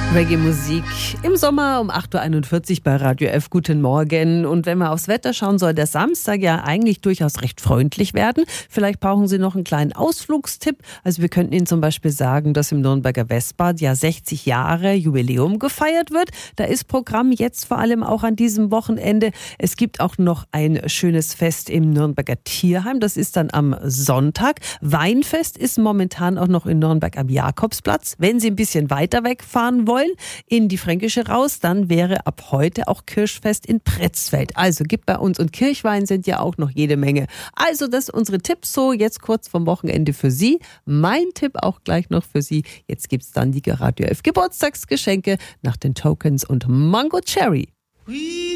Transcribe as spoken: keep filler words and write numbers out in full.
Reggae-Musik im Sommer um acht Uhr einundvierzig bei Radio F. Guten Morgen. Und wenn wir aufs Wetter schauen, soll der Samstag ja eigentlich durchaus recht freundlich werden. Vielleicht brauchen Sie noch einen kleinen Ausflugstipp. Also wir könnten Ihnen zum Beispiel sagen, dass im Nürnberger Westbad ja sechzig Jahre Jubiläum gefeiert wird. Da ist Programm jetzt vor allem auch an diesem Wochenende. Es gibt auch noch ein schönes Fest im Nürnberger Tierheim. Das ist dann am Sonntag. Weinfest ist momentan auch noch in Nürnberg am Jakobsplatz. Wenn Sie ein bisschen weiter wegfahren wollen, in die Fränkische raus, dann wäre ab heute auch Kirschfest in Pretzfeld. Also gibt bei uns, und Kirchwein sind ja auch noch jede Menge. Also das sind unsere Tipps so jetzt kurz vom Wochenende für Sie. Mein Tipp auch gleich noch für Sie. Jetzt gibt's dann die Radio F Geburtstagsgeschenke nach den Tokens und Mango Cherry.